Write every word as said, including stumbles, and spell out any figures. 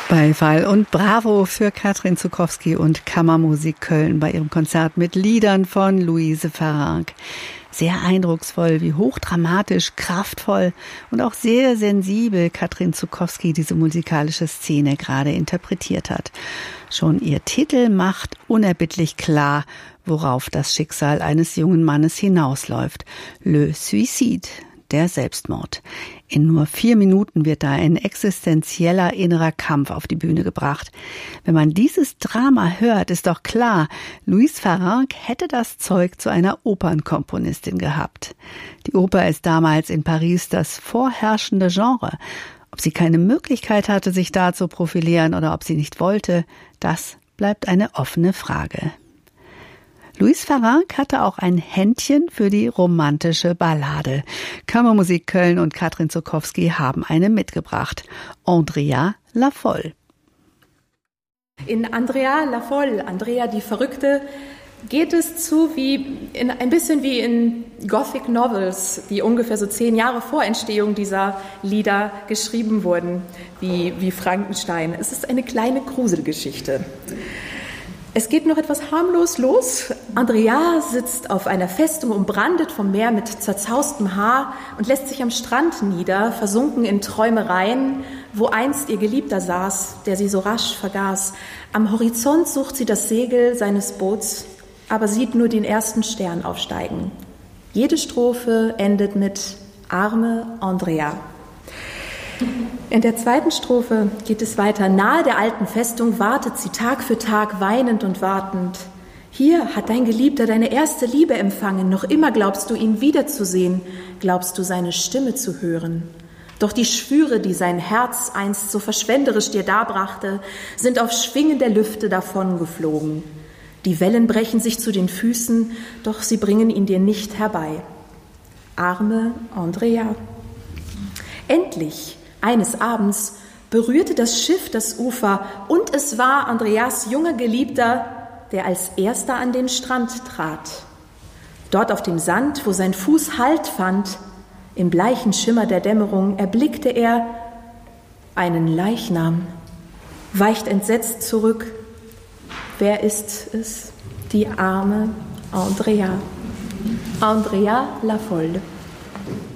Beifall und Bravo für Katrin Zuchowski und Kammermusik Köln bei ihrem Konzert mit Liedern von Louise Farrenc. Sehr eindrucksvoll, wie hochdramatisch, kraftvoll und auch sehr sensibel Katrin Zuchowski diese musikalische Szene gerade interpretiert hat. Schon ihr Titel macht unerbittlich klar, worauf das Schicksal eines jungen Mannes hinausläuft. Le Suicide. Der Selbstmord. In nur vier Minuten wird da ein existenzieller innerer Kampf auf die Bühne gebracht. Wenn man dieses Drama hört, ist doch klar, Louise Farrenc hätte das Zeug zu einer Opernkomponistin gehabt. Die Oper ist damals in Paris das vorherrschende Genre. Ob sie keine Möglichkeit hatte, sich da zu profilieren oder ob sie nicht wollte, das bleibt eine offene Frage. Louise Farrenc hatte auch ein Händchen für die romantische Ballade. Kammermusik Köln und Katrin Zuchowski haben eine mitgebracht. Andrea La Folle. In Andrea La Folle, Andrea die Verrückte, geht es zu wie in, ein bisschen wie in Gothic Novels, die ungefähr so zehn Jahre vor Entstehung dieser Lieder geschrieben wurden, wie, wie Frankenstein. Es ist eine kleine Gruselgeschichte. Es geht noch etwas harmlos los. Andrea sitzt auf einer Festung, umbrandet vom Meer mit zerzaustem Haar und lässt sich am Strand nieder, versunken in Träumereien, wo einst ihr Geliebter saß, der sie so rasch vergaß. Am Horizont sucht sie das Segel seines Boots, aber sieht nur den ersten Stern aufsteigen. Jede Strophe endet mit Arme Andrea. In der zweiten Strophe geht es weiter. Nahe der alten Festung wartet sie Tag für Tag weinend und wartend. Hier hat dein Geliebter deine erste Liebe empfangen. Noch immer glaubst du, ihn wiederzusehen, glaubst du, seine Stimme zu hören. Doch die Schwüre, die sein Herz einst so verschwenderisch dir darbrachte, sind auf Schwingen der Lüfte davongeflogen. Die Wellen brechen sich zu den Füßen, doch sie bringen ihn dir nicht herbei. Arme Andrea. Endlich, eines Abends, berührte das Schiff das Ufer und es war Andreas junger Geliebter, der als erster an den Strand trat. Dort auf dem Sand, wo sein Fuß Halt fand, im bleichen Schimmer der Dämmerung, erblickte er einen Leichnam, weicht entsetzt zurück. Wer ist es? Die arme Andrea. Andrea La Folle.